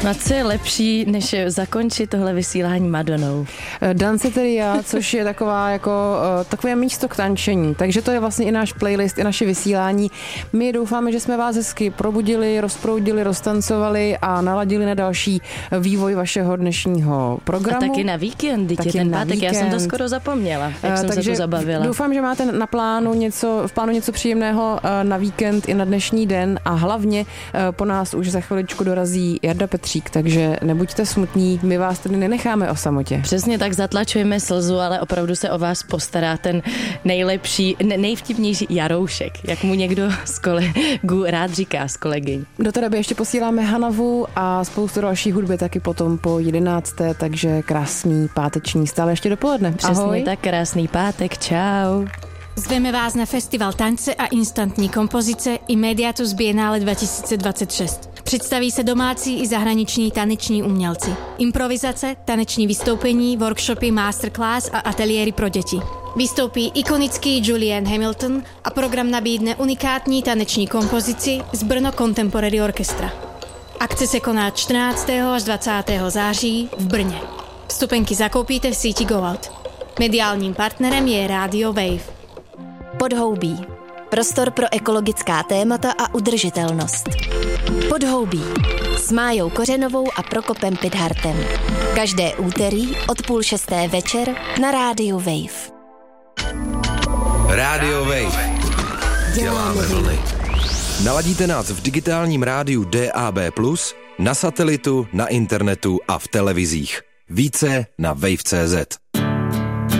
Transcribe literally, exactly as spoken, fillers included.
No a co je lepší, než zakončit tohle vysílání Madonou? Danceteria, což je taková jako takové místo k tančení. Takže to je vlastně i náš playlist, i naše vysílání. My doufáme, že jsme vás hezky probudili, rozproudili, roztancovali a naladili na další vývoj vašeho dnešního programu. A taky na víkend, taky ten pátek, víkend. Já jsem to skoro zapomněla, jak jsem Takže se tu zabavila. Doufám, že máte na plánu něco, v plánu něco příjemného na víkend i na dnešní den a hlavně po nás už za chviličku dorazí Jarda Petřík, takže nebuďte smutní, my vás tady nenecháme o samotě. Přesně tak, zatlačujeme slzu, ale opravdu se o vás postará ten nejlepší, nejvtipnější Jaroušek, jak mu někdo z kolegů rád říká, z kolegy. Do té doby ještě posíláme Hanavu a spoustu další hudby taky potom po jedenácté, takže krásný páteční stále ještě dopoledne. Přesně Ahoj. tak, krásný pátek, čau. Zveme vás na Festival tance a instantní kompozice i Mediatus Biennále dvacet dvacet šest. Představí se domácí i zahraniční taneční umělci. Improvizace, taneční vystoupení, workshopy, masterclass a ateliéry pro děti. Vystoupí ikonický Julian Hamilton a program nabídne unikátní taneční kompozici z Brno Contemporary Orchestra. Akce se koná čtrnáctého až dvacátého září v Brně. Vstupenky zakoupíte v síti Go Out. Mediálním partnerem je Radio Wave. Podhoubí. Prostor pro ekologická témata a udržitelnost. Podhoubí. S Májou Kořenovou a Prokopem Pidhartem. Každé úterý od půl šesté večer na rádiu Wave. Radio Wave. Děláme vlny. Naladíte nás v digitálním rádiu D A B plus, na satelitu, na internetu a v televizích. Více na wave tečka cé zet.